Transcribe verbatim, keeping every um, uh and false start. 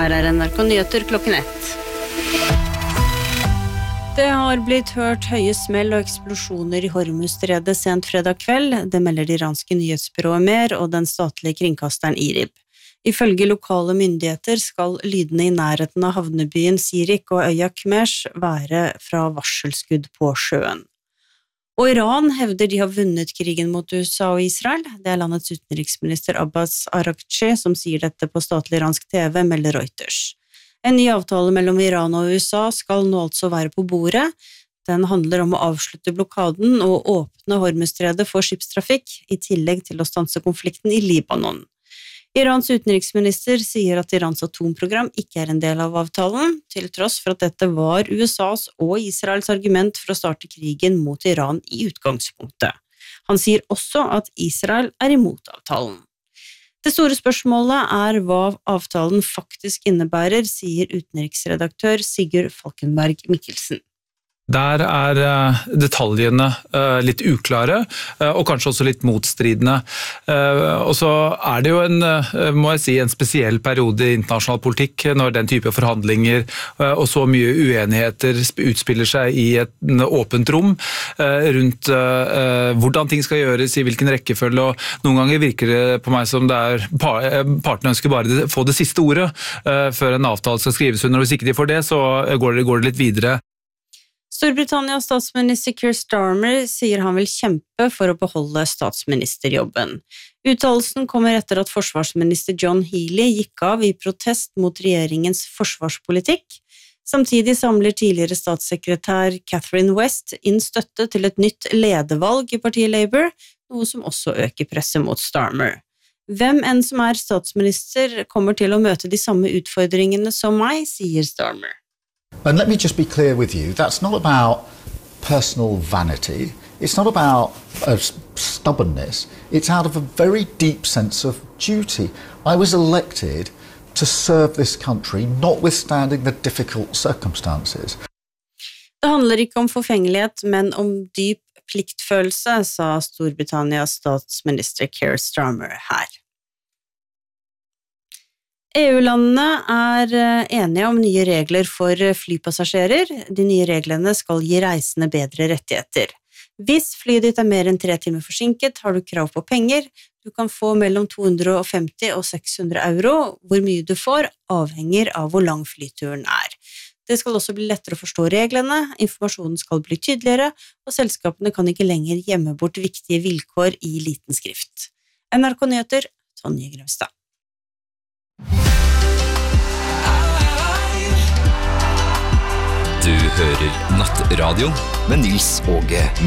Her er N R K Nyheter klokken ett. Det har blitt hørt høye smell og eksplosjoner i Hormuzstredet sent fredag kveld. Det melder det iranske nyhetsbyrået Mer og den statlige kringkasteren IRIB. Ifølge lokale myndigheter skal lydene i nærheten av havnebyen Sirik og øya Kmesh være fra varselskudd på sjøen. Og Iran hevder de har vunnet krigen mot U S A og Israel. Det er landets utenriksminister Abbas Araghchi som sier dette på statlig iransk T V, melder Reuters. En ny avtale mellom Iran og U S A skal nå altså være på bordet. Den handler om å avslutte blokaden og åpne Hormuzstredet for skipstrafikk, i tillegg til å stanse konflikten i Libanon. Irans utenriksminister sier at Irans atomprogram ikke er en del av avtalen, til tross for at dette var U S A's og Israels argument for å starte krigen mot Iran i utgangspunktet. Han sier også at Israel er imot avtalen. Det store spørsmålet er hva avtalen faktisk innebærer, sier utenriksredaktør Sigurd Falkenberg Mikkelsen. Der er detaljene litt uklare, og kanskje også litt motstridende. Og så er det jo en, må jeg si, en spesiell periode i internasjonal politikk når den type forhandlinger og så mye uenigheter utspiller seg i et åpent rom rundt hvordan ting skal gjøres, i hvilken rekkefølge, og noen ganger virker det på meg som det er partene ønsker bare få det siste ordet før en avtale skal skrives under, og hvis ikke de får det, så går det, går det litt videre. Storbritannias statsminister Keir Starmer sier han vil kjempe for å beholde statsministerjobben. Uttalelsen kommer etter at forsvarsminister John Healey gikk av i protest mot regjeringens forsvarspolitikk. Samtidig samler tidligere statssekretær Catherine West inn støtte til et nytt ledervalg i partiet Labour, noe som også øker presset mot Starmer. Hvem enn som er statsminister kommer til å møte de samme utfordringene som meg, sier Starmer. And let me just be clear with you, that's not about personal vanity, it's not about uh, stubbornness, it's out of a very deep sense of duty. I was elected to serve this country, notwithstanding the difficult circumstances. Det handler ikke om forfengelighet, men om dyp pliktfølelse, sa Storbritannias statsminister Keir Starmer her. E U-landene er enige om nye regler for flypassasjerer. De nye reglene skal gi reisende bedre rettigheter. Hvis flyet ditt er mer enn tre timer forsinket, har du krav på penger. Du kan få mellom to hundre og femti og seks hundre euro. Hvor mye du får, avhenger av hvor lang flyturen er. Det skal også bli lettere å forstå reglene, informasjonen skal bli tydeligere, og selskapene kan ikke lenger gjemme bort viktige vilkår i liten skrift. N R K Nyheter, Tonje Grevstad. Du hører Nattradio med Nils Åge